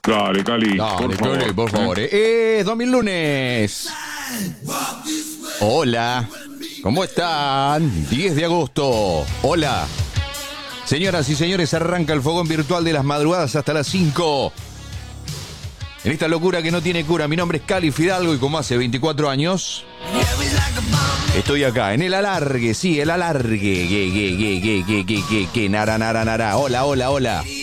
Dale, Cali, Dale, por Cali, favor. por favor. 2000 lunes. Hola. ¿Cómo están? 10 de agosto. Hola. Señoras y señores, arranca el fogón virtual de las madrugadas hasta las 5. En esta locura que no tiene cura, mi nombre es Cali Fidalgo y como hace 24 años, estoy acá, en el alargue, sí, el alargue. Que, nara. Hola, hola, hola.